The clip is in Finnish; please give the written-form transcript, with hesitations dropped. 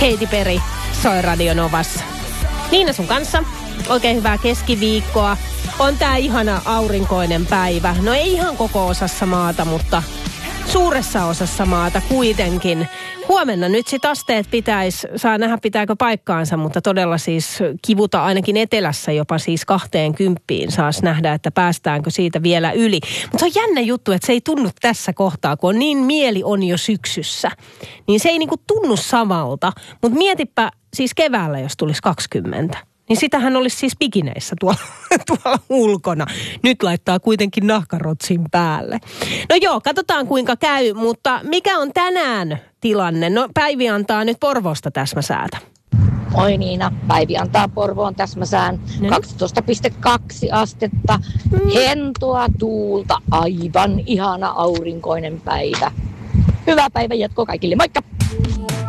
Katy Perry soi Radio Novassa. Niina sun kanssa. Oikein hyvää keskiviikkoa. On tää ihana aurinkoinen päivä. No ei ihan koko osassa maata, mutta suuressa osassa maata kuitenkin. Huomenna nyt sit asteet saa nähdä pitääkö paikkaansa, mutta todella siis kivuta ainakin etelässä jopa siis 20 saas nähdä, että päästäänkö siitä vielä yli. Mutta se on jännä juttu, että se ei tunnu tässä kohtaa, kun on niin mieli on jo syksyssä. Niin se ei niinku tunnu samalta, mutta mietipä siis keväällä, jos tulisi 20. Niin sitähän olisi siis bikineissä tuolla ulkona. Nyt laittaa kuitenkin nahkarotsin päälle. No joo, katsotaan kuinka käy, mutta mikä on tänään tilanne? No Päivi antaa nyt Porvoosta täsmäsäätä. Moi Niina, Päivi antaa Porvoon täsmäsään 12,2 astetta. Hentoa tuulta, aivan ihana aurinkoinen päivä. Hyvää päivän jatkoa kaikille, moikka!